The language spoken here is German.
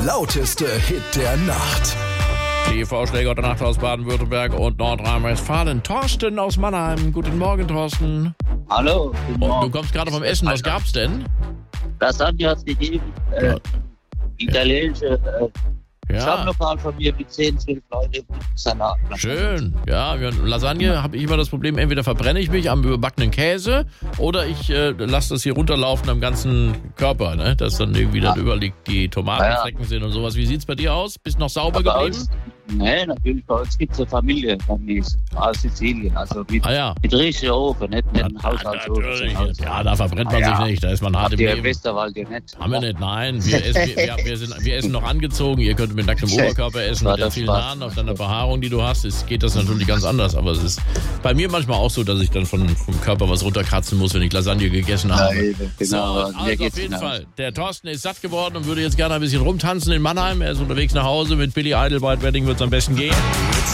lauteste Hit der Nacht. Die Vorschläge der Nacht aus Baden-Württemberg und Nordrhein-Westfalen. Thorsten aus Mannheim. Guten Morgen, Thorsten. Hallo, guten Und Morgen. du kommst gerade vom Essen. Was gab's denn? Lasagne hat es gegeben. Ja. Italienische Ja, Stammlokal von mir mit 10, 12 Leute und Salat. schön. Ja, Lasagne habe ich immer das Problem, entweder verbrenne ich mich am überbackenen Käse oder ich lasse das hier runterlaufen am ganzen Körper, ne? Dass dann irgendwie dann überliegt, die Tomatenflecken sind und sowas. Wie sieht's bei dir aus? Bist noch sauber geblieben? Nee, natürlich, bei uns gibt es eine Familie aus Sizilien, also mit richtiger Ofen, nicht ein Haushaltsofen. Natürlich. Ja, da verbrennt man sich nicht, da ist man hart im Der Leben. Westerwald ja nicht. Haben wir nicht, nein. Wir essen noch angezogen, ihr könnt mit nacktem Oberkörper essen, mit den vielen Haaren auf deiner Behaarung, die du hast, geht das natürlich ganz anders. Aber es ist bei mir manchmal auch so, dass ich dann vom Körper was runterkratzen muss, wenn ich Lasagne gegessen habe. Ja, genau. So, also auf jeden Fall. Der Thorsten ist satt geworden und würde jetzt gerne ein bisschen rumtanzen in Mannheim. Er ist unterwegs nach Hause mit Billy Idol. Bald Wedding wird es am besten gehen.